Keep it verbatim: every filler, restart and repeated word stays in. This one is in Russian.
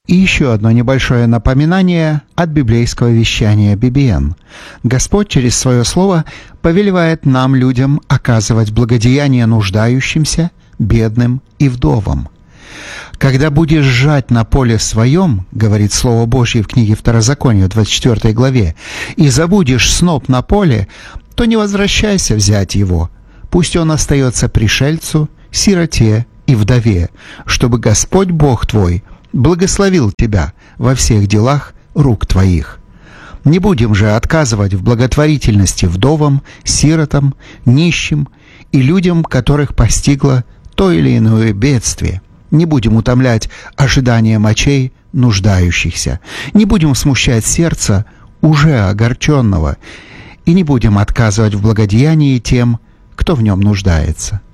И еще одно небольшое напоминание от библейского вещания би би эн. Господь через Свое Слово повелевает нам, людям, оказывать благодеяние нуждающимся, бедным и вдовам. «Когда будешь жать на поле своем, — говорит Слово Божье в книге Второзакония, двадцать четвёртой главе, — и забудешь сноп на поле, то не возвращайся взять его. Пусть он остается пришельцу, сироте и вдове, чтобы Господь Бог твой благословил тебя во всех делах рук твоих». Не будем же отказывать в благотворительности вдовам, сиротам, нищим и людям, которых постигло то или иное бедствие. Не будем утомлять ожидания мочей нуждающихся. Не будем смущать сердце уже огорченного. И не будем отказывать в благодеянии тем, кто в нем нуждается.